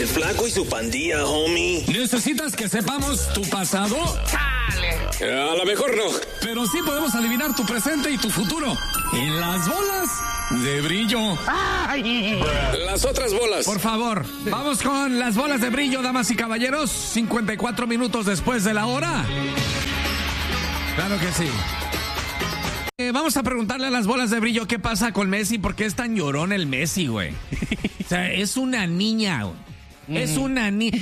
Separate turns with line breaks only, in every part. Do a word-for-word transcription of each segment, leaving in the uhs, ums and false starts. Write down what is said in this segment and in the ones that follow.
El Flaco y su pandilla, homie.
¿Necesitas que sepamos tu pasado?
¡Chale! A lo mejor no.
Pero sí podemos adivinar tu presente y tu futuro. En las bolas de brillo.
¡Ay! Las otras bolas.
Por favor, vamos con las bolas de brillo, damas y caballeros. cincuenta y cuatro minutos después de la hora. Claro que sí. Eh, vamos a preguntarle a las bolas de brillo qué pasa con Messi, por qué es tan llorón el Messi, güey. O sea, es una niña, güey. Mm. Es una niña.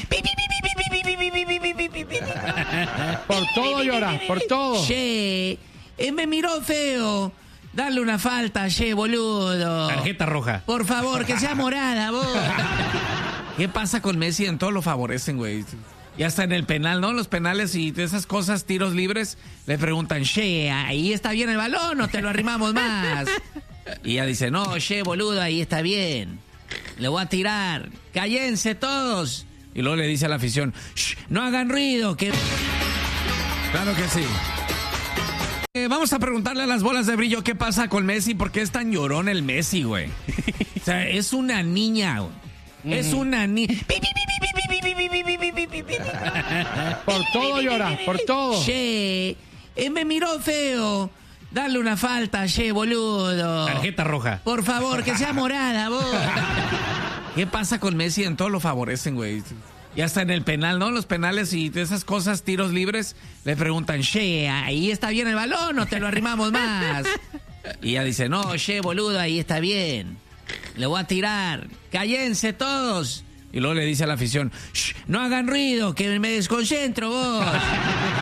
Por todo llora, por todo.
Che, eh, me miró feo. Dale una falta, che, boludo.
Tarjeta roja.
Por favor, que sea morada, vos. ¿Qué pasa con Messi? En todo lo favorecen, güey. Y hasta en el penal, ¿no? Los penales y esas cosas, tiros libres, le preguntan, che, ahí está bien el balón o te lo arrimamos más. Y ella dice, no, che, boludo, ahí está bien. Le voy a tirar. Cállense todos. Y luego le dice a la afición, shh, no hagan ruido, que... Claro que sí. Eh, vamos a preguntarle a las bolas de brillo qué pasa con Messi, por qué es tan llorón el Messi, güey. O sea, es una niña, güey. Mm. Es una niña.
Por todo llora, por todo.
Che, eh, me miró feo. Dale una falta, che, boludo.
Tarjeta roja.
Por favor, que sea morada, vos. ¿Qué pasa con Messi? En todo lo favorecen, güey. Y hasta en el penal, ¿no? Los penales y esas cosas, tiros libres, le preguntan, che, ahí está bien el balón o te lo arrimamos más. Y ella dice, no, che, boludo, ahí está bien. Le voy a tirar. Cállense todos. Y luego le dice a la afición, shh, no hagan ruido, que me desconcentro, vos.